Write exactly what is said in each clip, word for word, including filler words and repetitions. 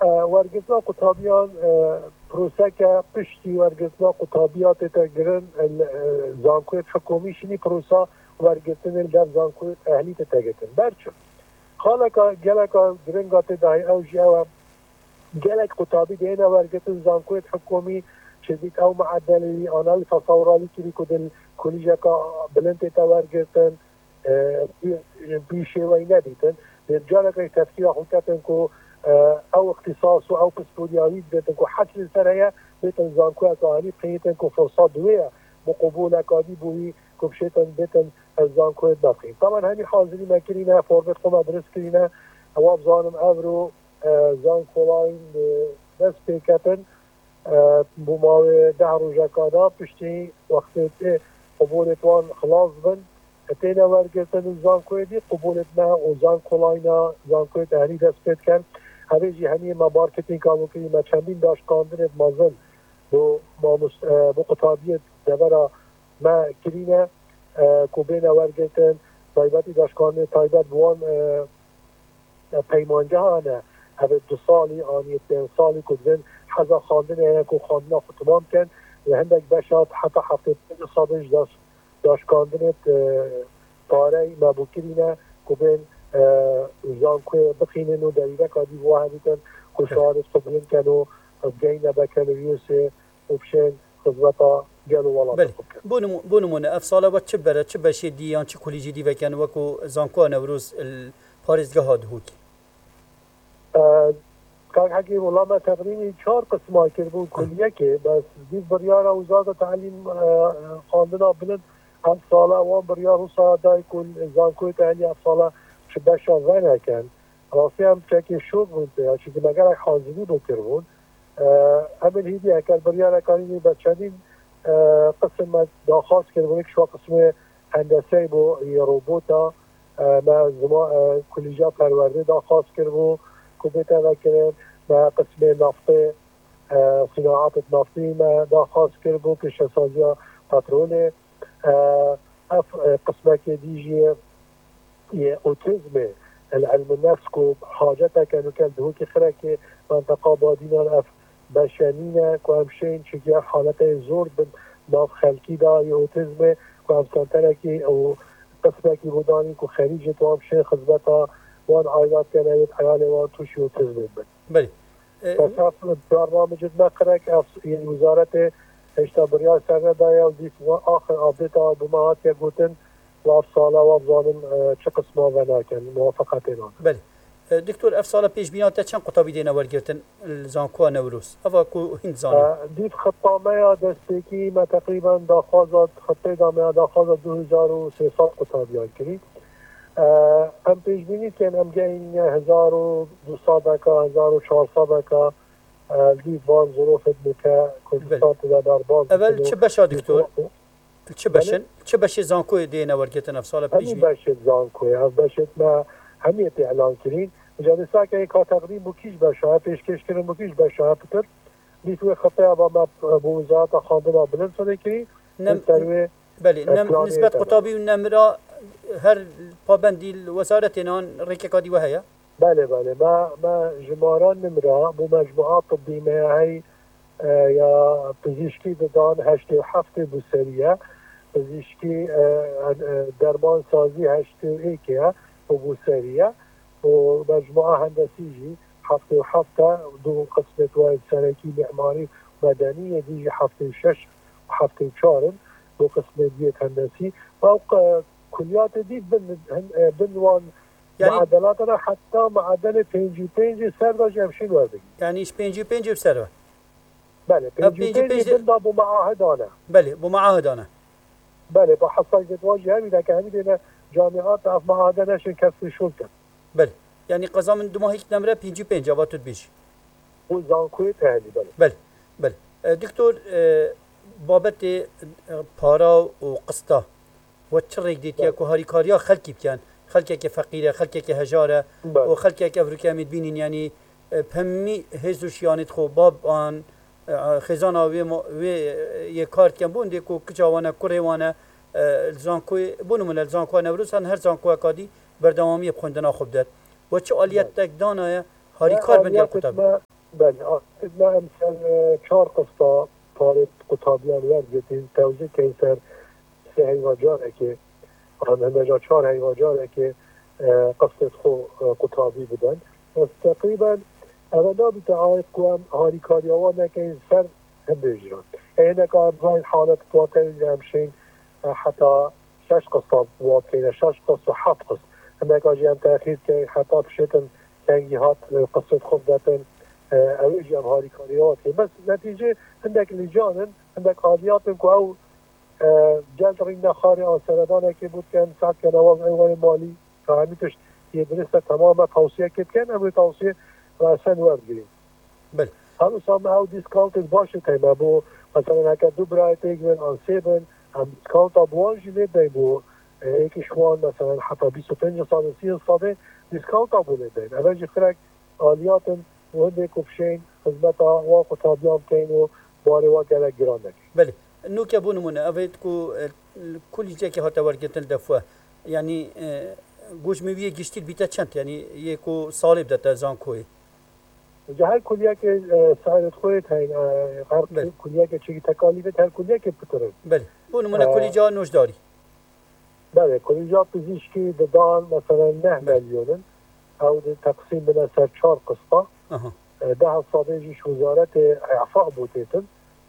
ورگزنا قطابیان پروسه که پشتی ورگزنا قطابیات تگرن زانکویت حکومی شنی پروسه ورگزن در زانکویت اهلی تگتن برچه حالا که گلک گرنگات دای اوجی او گلک قطابی دینا ورگزن زانکویت حکومی چیزیت او معدلی آنال تصورالی کلی کدل کلیجا که بلند تا ورگزن بیشه وی ندیتن در جالا که تفکیر حکتن که او اختصاص او پسپولیاوی بيتن كو حتى السرية بيتن زانكو اكاني قيتن كو فرصات دوية مقبول اكادي بوي كو بشيتن بيتن زانكو داخل طبعا هني حاضرين ما كرينا فوربت قوم ادرس كرينا اواب زانم ابرو زانكو لاين بس بيكتن بماوي دهرو جاكادا بشتي وقت قبولتوان خلاص بن اتينا ورقتن زانكو دي قبولتنا وزانكو لاينا زانكو تهري دست بيت كان همیشه هنی ما مارکتینگ کامو کنیم ما چندین داشت کاندنت مازن بو ما مست بو قطابیت دبرا ما کرینه کوبین ورگتن تایبتی داشت کاندنت تایبت بوان پیمانجه هانه هبه دو سالی آنی تین سالی کدن حزا خاندن هنه کو خاندنا خطبام کن و هندک بشات حتی هفته پنج سالش داشت داشت کاندنت پاره ما بو کرینه کوبین زانکو بخینن و دریده کادی واحدیتن خوشحال استقبلن کنو گین بکلریوس اوپشن خدمتا گلو والا بله بونم بونمونه افساله و چه بره چه بشه دیان چه کلیجی دی وکن وکو زانکو نوروز پاریزگاه هادهوک کار حقی ولی ما تقریبا چهار قسمه کرد کلیه که بس دیو بریار وزارت تعلیم خواندنا بلند افساله و بریار و ساده کل زانکو تعلیم افساله بشه وانه کن راستی هم که شد بود یا چیزی مگر حاضری بکر بود امن هیدی اکر بریار کاری بچه‌دین قسم داخواست کرد بود شو قسم هندسه با روبوتا ما زما کلیجا پرورده داخواست کرد بود کمپیوتر وکرد ما قسم نفت صناعات نفتی ما داخواست کرد بود که شسازی پترول قسمه که دیجیه اوتیزم العلم النفس کو حاجت کنو کل دهو که خره که منطقه بادینا اف بشنینه که همشین چگه حالت زور بن ناف خلکی دا یا اوتیزم که همسانتره که او قسمه که بودانی که خریج تو همشین خدمتا وان آیات کنه ایت حیال وان توشی اوتیزم بن بله پس اصلا برنامج نقره که یعنی وزارت اشتا بریار سرنه دایا و دیت آخر آبدیت آبومات یا گوتن وافصاله وابزانم چه قسمه و ناکن موافقت اینا بله دکتر افصاله پیش بینات چند قطابی دینا ورگرتن زانکو نوروز اوا کو هند زانم دیف خطامه دستکی ما تقریبا داخوازات خطه دامه داخوازات دو هزار و سیصد قطابیان کری هم پیش بینید که هم گین هزار و دوصد که هزار و چهارصد که دیف وان ظروف بکه کلستات در باز اول چه بشا دکتر؟ چه بشن؟ چه بشه زانکوی دینا ورگرتن افصاله پیش بینید؟ همین بشه زانکوی هم بشه ما همیت اعلان کرین جلسه که یک تقریب بکیش بشه پیشکش کردن بکیش بشه پتر بیتوی خطه با ما بوزات خواندن بلند شده کرین نم بله نم نسبت قطابی و نمرا هر پابندی وزارت نان رککادی و هیا بله بله ما ما جماران نمرا بو مجموعات طبی هی یا پزشکی دادن هشت و هفت بوسریه پزشکی درمان سازی هشت و ایکه بوسریه و مجموعه هندسیجی هفت و هفت دو قسمت واحد سرکی معماری مدنی دیجی هفت و شش و هفت و چهار دو قسمت دیت هندسی و کلیات دی بنوان يعني معدلاتنا حتى معدل پنج پنج سر داشت همشین وردگی يعني ايش پنج پنج بسره بله پنج پنج بندا بمعاهدانه بله بمعاهدانه بله با حصایت واجه همینه که همینه جامعات اف معاهدانشون کسر شد کن بله يعني قضا من دو ماهيك نمره پنج پنج آباتود بیش و زانکوی تهلی بله بله بله دکتر بابت پارا و قسطا و چه رگ دیتیا که هاریکاریا خلکی بکن خلکی که فقیره خلکی که هجاره و خلکی که افریقا میدبینین یعنی پمی هزوشیانت خو باب آن خزانه وی وی یک کارت کن بونده کو کجاوانه کوریوانه زانکوی بونمون زانکو نوروز هر زانکو کادی بردوامی بخوندنا خوب داد و چه آلیت تک دانه هاری کار بندیال قطب بله ما امثال چهار قسطا پاره قطابیان ورگتین توضیح که این سر سه هیواجاره که آن همه چهار هیواجاره که قصد خو قطابی بودن و تقریبا اولا بیتعاید کنم هاری کاریاوانه که این سر هم بجران اینه که ارزای حالت تواتری همشین حتی شش قسطا واقعی شش قسط و هفت قسط همه که جیم تأخیر که حتی بشیتن کنگی هات قصد خود داتن اویجی هم هاری کاریاواتی بس نتیجه هندک لیجانن هندک حالیاتن که او جلد رین خاری آسردانه که بود که ساعت که نواز ایوان مالی که همیتش یه درسته تمام توصیه کت کن همه توصیه راسن ورد گریم بله هنو سامه او دیسکانت باشه تیمه بو مثلا هکا دو برای تیگوین آن سیبن هم دیسکانت ها بوانجی لیده بو ایکی شوان مثلا حتی بیست و پنج سال سی ساله دیسکانت ها بو لیده اولی خرک آلیاتن و هنده کفشین خدمت ها واقع تابیام کین و باره وا گلک گران نکی بله نو که بونمونه اوید کو کلی جا که هاتا ورگتن دفوه یعنی گوش میویه گشتیل بیتا چند یعنی یکو سالب داتا زان کوی هر کلیه که سایرت خودت هین هر کلیه که چیزی تکالیفت هر کلیه که بتره بله بونمونه کلی جا نوشداری بله کلی جا پزشکی دادان مثلا نه میلیونن او تقسیم بنا سر چهار قسطا ده صادجیش وزارت اعفاء بوتیتن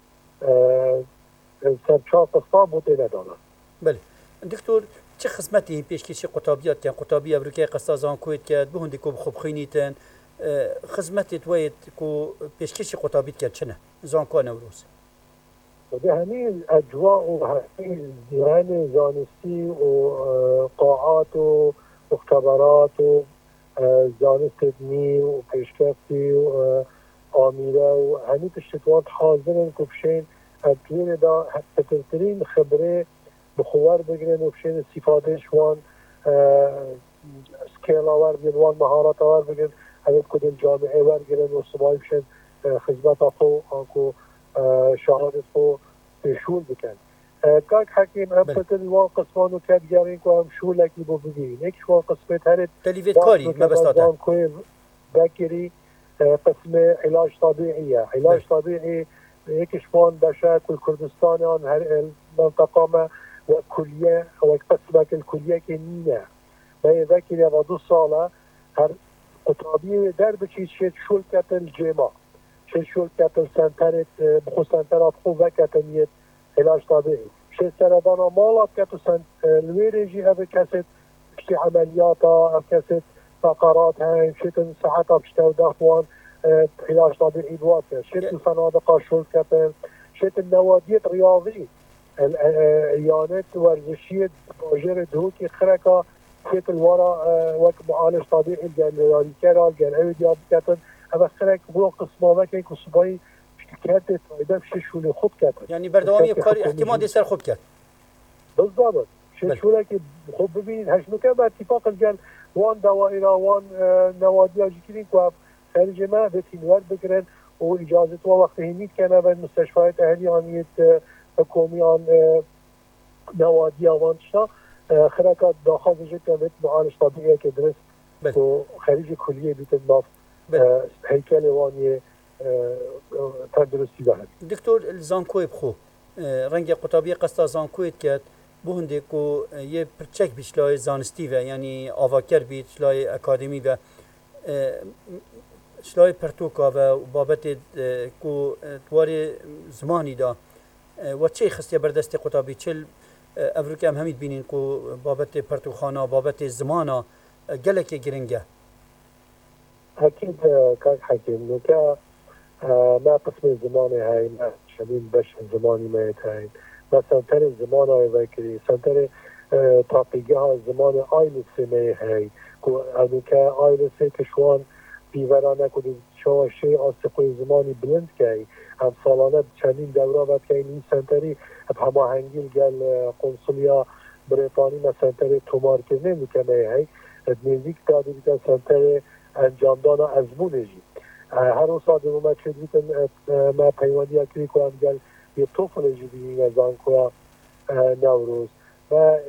سر چهار قسطا بوتی ندانن بله دکتور چه خدمتی پیشکشی قطابیات کن قطابی ابروکی قسطا زان کویت کرد به هندی کو خوب خینیتن خدمتی توید کو پیشکشی قطابیت کرد چنه زان کو نوروز به همین اجواء و همین ذهن زانستی و قاعات و مختبرات و زانست ابنی و پیشکشی و آمیره و همین تشتوات حاضرن کفشین اکلین دا تکرترین خبره بخوار بگیرن و بشین استفادهش وان سکیل آور بگیرن وان مهارت آور بگیرن همین کدوم جامعه ور گیرن و صبایی بشین خدمت خو آنکو شهادت خو شول بکن کاک حکیم هم فتن وان قسمانو کد گرین که هم شولکی بو بگیرین ایک شوان قسمت هرد تلیویت کاری مبستاده بکری قسم علاج طبیعیه علاج طبیعی یک شوان بشکل کردستان آن هر منطقه ما و کلیه و قسمه الکلیه که نیه ما ذکر یا دو ساله هر قطابی در بچید شد شول کتل جیما شد شول کتل سنترت بخو سنترات خوب وکتنیت علاج طبیعی شد سردان مالات کتو سنت الویرجی او کسید بشتی عملیاتا او کسید فقرات هایم شد ساعتا بشتو دفوان علاج طبيعي بواقع شت الفنادق شول كابل شت النواديات رياضية الإيانات ورزشية باجر دهوكي خركة شت الورا وك معالج طبيعي قال رياضي كرال قال أيدي دياب كابل هذا خرك بوا قسمه ما كان كصباي كاتت وإذا بشي شولي خط كابل يعني بردوامي بكاري احتمال يصير خب كات بالضبط شت شو لك خب ببين هش مكان اتفاق قال وان دوائر وان نوادي جكرين كواب خارج ما بتنوار بگیرن و اجازه و وقت هنید کنه و مستشفیات اهلیانیت حکومیان نوادی آوانشا خرکات داخل وجود کنه معالج طبیعی که درست و خارج کلیه بیتن ناف هیکل وانی تندرستی دارد دکتور زانکوی بخو رنگ قطابی قسطا زانکویت کرد بهنده کو یه پرچک بیشلای زانستی و یعنی آواکر بیشلای اکادمی و شلای پرتوکا و بابت کو تواری زمانی دا و چه خسته بردست قطابی چل افریقا هم همید بینین کو بابت پرتوخانا بابت زمانا گلک گرنگه اكيد كان حكيم نوكا ما قسم زماني هاي ما شبين بش زماني ما هاي ما سنتر زمان هاي ذاكري سنتر تطبيقها زمان آيلس ما هاي كو نوكا آيلس كشوان بیورانه کدی شواشی آسقوی زمانی بلند کی هم سالانه چندین دوره بعد که این سنتری هماهنگی گل قنصلیا بریتانی ما سنتری تومار که نمیکنه هی نزدیک دادی بیتن سنتر انجام دانا ازمونجی هر روز آدم ما چه بیتن ما پیوانی اکری کنم گل یه توفل جی بینیم از آنکو نوروز و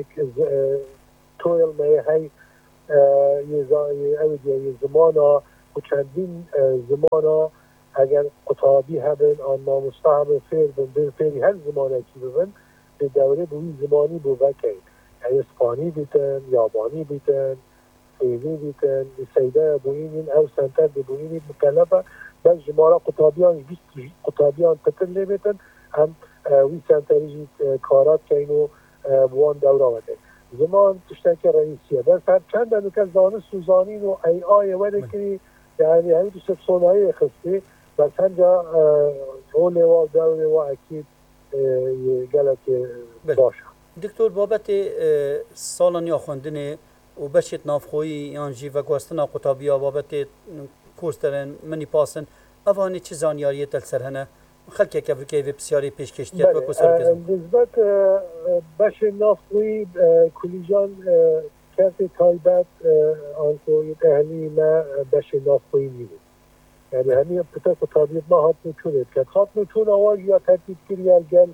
تویل ما هی یه زمانه و که چندین زمانا اگر قطابی هبن آن نامستا هبن فیر بن فیری هر زمانه کی ببن به دوره بوی زمانی بو وکین یعنی اسپانی بیتن یابانی بیتن فیزی بیتن سیده بوینین او سنتر بوینین مکلفه بس جمارا قطابیان بیست قطابیان تتر لی بیتن هم وی سنتری کارات کینو بوان دوره وده زمان تشتک رئیسیه بس هر چند انو که زانه سوزانین و ای آیه وده کری یعنی همین دوست صنعی خستی بس هنجا اوله و دوله و اکید گلک باشه دکتر بابت سالان یا خوندنه و بشت نافخویی یان جی و گواستنا قطابیا بابت کورس درن منی پاسن اوانی چه زانیاری تلسر هنه خلکه که وکی و بسیاری پیشکشتیت و کسر کزم نسبت بشت نافخویی کلیجان کسی تایبت آنکوی اهلی ما بشت نافخویی نیست یعنی همین پتا قطابیت ما هات نچونید که هات نچون آواج یا ترتیب کریال گل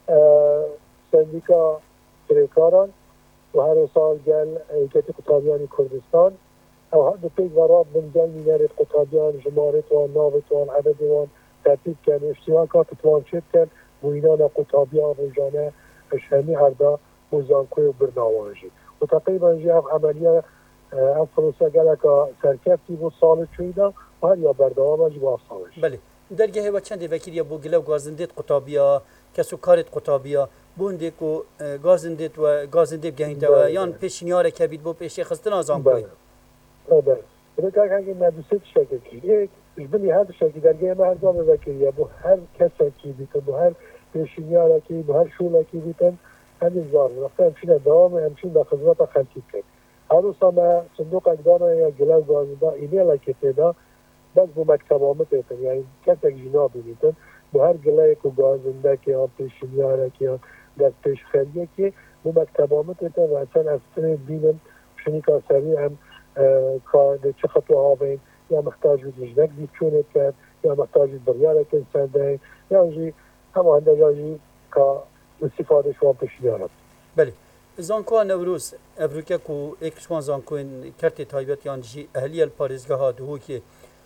سندیکا کریکاران و هر سال گل ایکتی قطابیانی کردستان او هر دو پیگ وراب من گل مینارد قطابیان جمارت وان ناوت وان عدد وان ترتیب کن اشتراکات توان شد کن موینان قطابیان رجانه اشهمی هردا موزانکوی و برناوانجی و تقریبا جی اف عملیه اف فروسه گلکا سرکفتی بود سال چویده و هر یا بردوامج با سالش بله درگه و چند وکیل بو گلو گازندید قطابیا کسو کارت قطابیا بونده کو گازندید و گازندید گهینده و یان پیشنیار کبید بو پیشی خستن آزام کوی بله بله که هنگی مدوسه شکل کی یک بلی هر شکل درگه ما هر جام وکیلیه بو هر کسی کی بیتن بو هر پیشنیار کی بو هر شوله کی بیتن همین زار وقتا همچین دوام همچین به خدمت خلکی کرد هر روزا ما صندوق اقدانه یا گلو گازنده ایمیل که پیدا بس بو مکتب آمد ایتن یعنی کتک جنا بینیتن بو هر گلای کو گازنده که آن پیشنیاره که آن در پیش خریه که بو مکتب آمد ایتن و اصلا از سنه بینم شنی کاسری هم که چه خطوه ها بین یا محتاج بود جنک دید چونت کرد یا محتاج بود بریاره کن سنده یا انجی همه هنده جاجی که استفاده شما پیشنیاره بله زانکو نوروز ابروکه کو اکشوان زانکوین کرتی تایبت یان جی اهلی الپارزگاه ها دهو که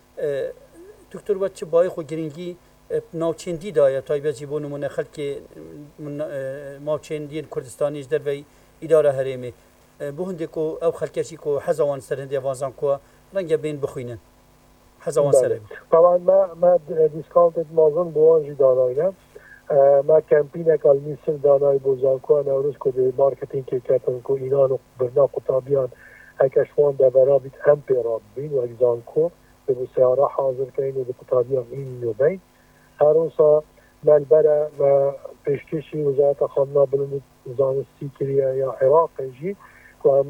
دکتر وقت چه بای خو گرینگی ناوچندی دایا تایبت جی بو نمونه خلک ماوچندی کردستانیش در وی اداره هریمه بو هنده کو او خلکشی کو حزوان سر هنده وانزان کو رنگ بین بخوینن حزوان سر طبعا ما ما دیسکانت مازن بوانجی داناییم ما کمپین کال میسر دانای بوزانکو نوروز کو به مارکتینگ که کردن کو ایران و برنا قطابیان اکشوان در برابط هم پیراد بین و اگزانکو به بسیاره حاضر کنید و به قطابیان این نوبین هر روزا ملبره و پیشکشی وزارت خانه بلند زانستی کریه یا عراق جی که هم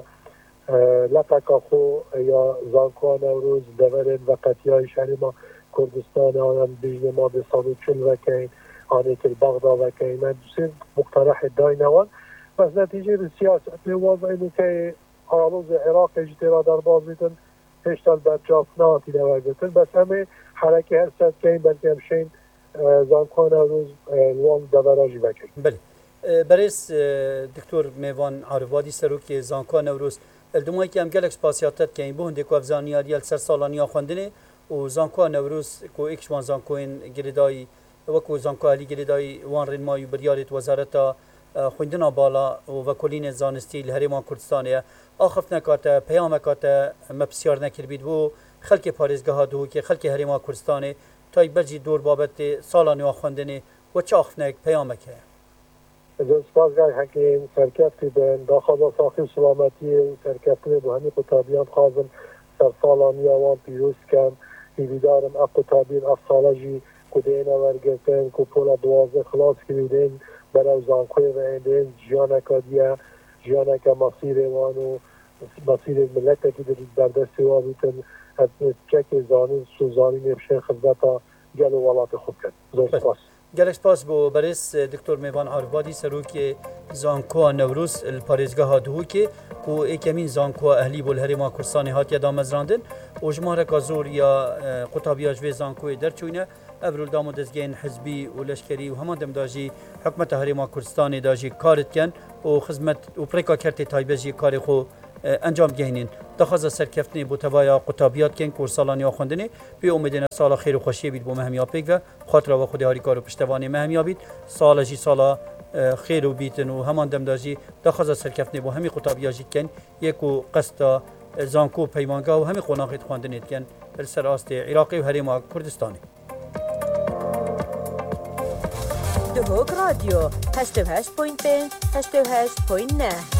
لقاق خو یا زانکو نوروز دورن وقتی های شهر ما کردستان آنم بیجن ما به صد و چل وکین آنه که بغدا وکین من دوسته مقترح دای نوان بس نتیجه به سیاست میواز اینو که آلوز عراق اجترا در باز بیتن هشتال بچاف ناتی دوای بیتن بس همه حرکی هر ست که این بلکه همشین زانکو نوروز لوان دوراجی وکین بله برس دکتر میوان عربادی سروک زانکو نوروز الدمایی که هم گلک سپاسیاتت که این بو هنده که افزانیاری السر سالانی آخوندنه و زانکو نوروز که اکشوان زانکوین گردای وکو زانکو علی گردای وان رنمایی بریارت وزارت خوندنا بالا و وکولین زانستی لحرمان کردستانه آخف نکاته پیام نکاته مبسیار نکر بید و خلک پارزگاه دو که خلک حرمان کردستانه تای برجی دور بابت سالانی آخوندنه و چه آخف نک پیام که از سپاسگزار حکیم سرکفتی بین داخل ساخی سلامتی و سرکفتی به همین قطابیان خواهدم سر سالانی آوان پیروز کن ایویدارم اف قطابیان اف سالجی کدین ورگرتن کپولا دوازه خلاص کردین برای زانکوی و ایندین جیانکا دیا جیانکا مسیر وان و مسیر ملت که دارید بردستی و بیتن چک زانی سوزانی نفشن خدمتا گل و ولات خود کن زور سپاس گلک سپاس بو برس دکتر میوان عربادی سروک زانکو نوروز الپارزگاه دهو که کو اکمین زانکو اهلی بول هرما کردستان هات دامزراندن و جمهور کازور یا قطابیا جوی زانکو در چونه ابرول دامو دزگین حزبی و لشکری و همان دم داجی حکمت هرما کردستان داجی کارت کن و خدمت و پرکا کرت تایبجی کار خو انجام گهینین دخواز سرکفتنی بو تبایا قطابیات کن کورسالانی آخوندنی بی امیدن سال خیر و خوشی بید بو مهمیا پیگه خاطر و خودی هاری کار و پشتوانی مهمیا بید سال جی سال خیر و بیتن و همان دمداجی دخواز سرکفتنی بو همی قطابیا جید کن یکو قصد زانکو پیمانگاه و همی قناقید خواندنید کن بلسر آست عراقی و هریما کردستانی دهوک رادیو هشت و هشت پوینت پنج هشت و هشت پوینت نه